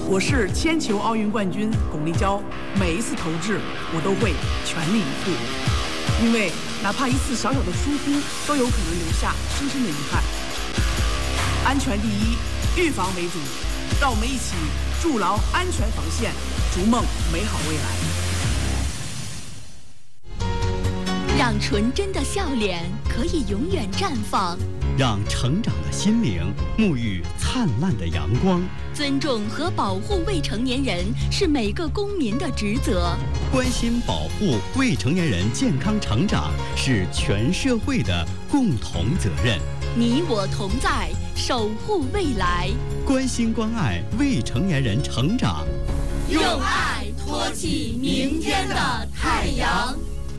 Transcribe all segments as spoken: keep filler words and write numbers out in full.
我是铅球奥运冠军巩立姣，每一次投掷我都会全力以赴，因为哪怕一次小小的疏忽，都有可能留下深深的遗憾。安全第一，预防为主，让我们一起筑牢安全防线，逐梦美好未来。 让纯真的笑脸可以永远绽放， 让成长的心灵沐浴灿烂的阳光。 尊重和保护未成年人是每个公民的职责， 关心保护未成年人健康成长是全社会的共同责任。 你我同在，守护未来， 关心关爱未成年人成长， 用爱托起明天的太阳。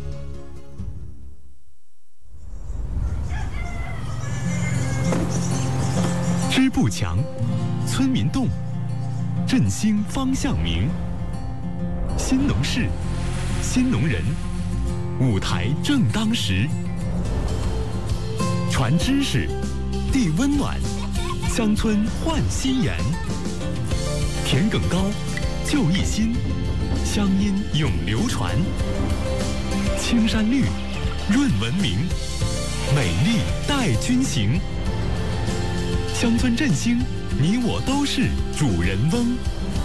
支部强，村民动，振兴方向明。新农事，新农人，舞台正当时。传知识，递温暖，乡村焕新颜。田埂高，就一心，乡音永流传。青山绿，润文明，美丽带君行。乡村振兴，你我都是主人翁。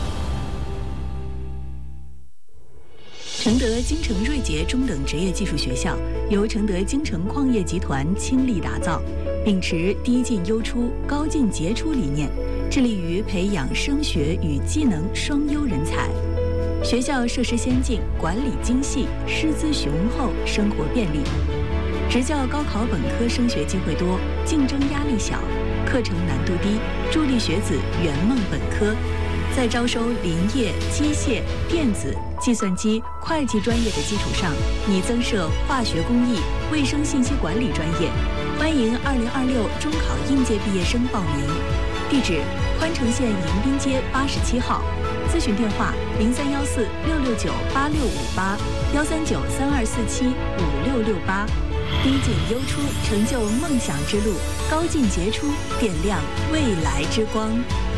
承德京城瑞杰中等职业技术学校由承德京城矿业集团倾力打造，秉持低进优出、高进杰出理念，致力于培养升学与技能双优人才。学校设施先进，管理精细，师资雄厚，生活便利。职教高考本科升学机会多，竞争压力小，课程难度低，助力学子圆梦本科。在招收林业、机械、电子、计算机、会计专业的基础上，拟增设化学工艺、卫生信息管理专业。欢迎二零二六中考应届毕业生报名。地址：宽城县迎宾街八十七号。咨询电话：零三幺四六六九八六五八幺三九三二四七五六六八。低进优出，成就梦想之路；高进杰出，点亮未来之光。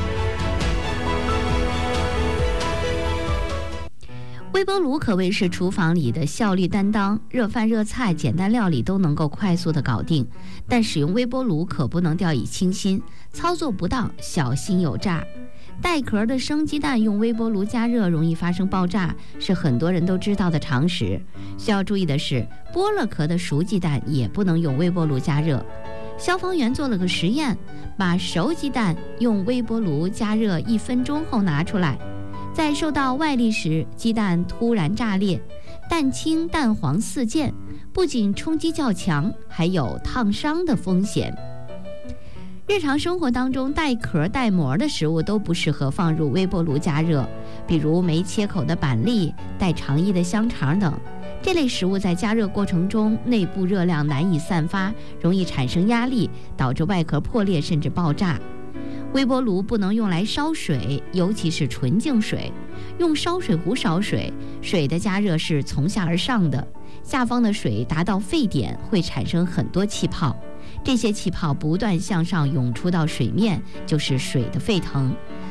微波炉可谓是厨房里的效率担当，热饭热菜、简单料理都能够快速的搞定。但使用微波炉可不能掉以轻心，操作不当，小心有诈。带壳的生鸡蛋用微波炉加热容易发生爆炸，是很多人都知道的常识。需要注意的是，剥了壳的熟鸡蛋也不能用微波炉加热。消防员做了个实验，把熟鸡蛋用微波炉加热一分钟后拿出来，在受到外力时，鸡蛋突然炸裂，蛋清蛋黄四溅，不仅冲击较强，还有烫伤的风险。日常生活当中，带壳带膜的食物都不适合放入微波炉加热，比如没切口的板栗、带肠衣的香肠等。这类食物在加热过程中，内部热量难以散发，容易产生压力，导致外壳破裂甚至爆炸。微波炉不能用来烧水，尤其是纯净水。用烧水壶烧水，水的加热是从下而上的，下方的水达到沸点会产生很多气泡，这些气泡不断向上涌出到水面，就是水的沸腾。